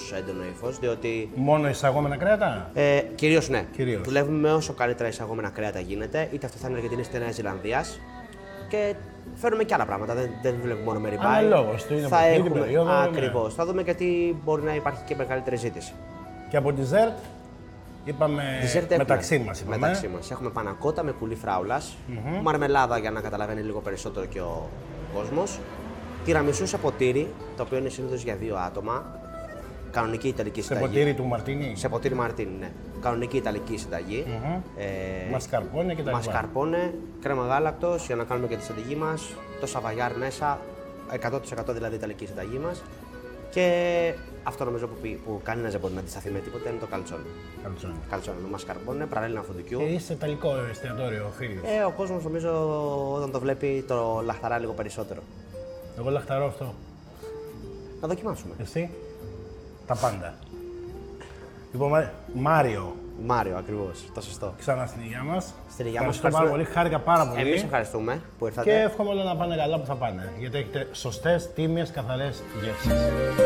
έντονο ύφος, διότι. Μόνο εισαγόμενα κρέατα. Κυρίως ναι. Κυρίως. Δουλεύουμε με όσο καλύτερα εισαγόμενα κρέατα γίνεται, είτε αυτό θα είναι Αργεντινής είτε Νέας Ζηλανδίας. Και φέρνουμε και άλλα πράγματα. Δεν δουλεύουμε μόνο με ribeye. Αναλόγως, το είναι από την περίοδο. Ακριβώς. Θα δούμε γιατί μπορεί να υπάρχει και μεγαλύτερη ζήτηση. Και από dessert, είπαμε μεταξύ μας. Μεταξύ μας. Έχουμε πανακότα με κουλί φράουλας, μαρμελάδα για να καταλαβαίνει λίγο περισσότερο και ο κόσμος. Τυραμισού σε ποτήρι, το οποίο είναι συνήθως για 2 άτομα. Κανονική Ιταλική συνταγή. Σε ποτήρι του Μαρτίνι. Σε ποτήρι Μαρτίνι, ναι. Κανονική Ιταλική συνταγή. Μασκαρπόνε και τα λοιπά. Μασκαρπόνε, κρέμα γάλακτος για να κάνουμε και τη συνταγή μας. Το σαβαγιάρ μέσα, 100% δηλαδή Ιταλική συνταγή μας. Και αυτό νομίζω που κανένας δεν μπορεί να αντισταθεί με τίποτα είναι το καλτσόνε. Καλτσόνε, το μασκαρπόνε, παράλληλα φουντουκιού. Και είσαι ιταλικό εστιατόριο, φίλοι. Ο κόσμος νομίζω όταν το βλέπει το λαχταρά λίγο περισσότερο. Εγώ λαχταρώ αυτό. Να δοκιμάσουμε. Εσύ, τα πάντα. Λοιπόν, Μάριο. Μάριο, ακριβώς. Το σωστό. Ξανά στην υγεία μας. Στην υγεία μας. Ευχαριστώ πάρα πολύ. Χάρηκα πάρα πολύ. Εμείς ευχαριστούμε που ήρθατε. Και εύχομαι όλα να πάνε καλά που θα πάνε. Γιατί έχετε σωστές, τίμιες, καθαρές γεύσεις.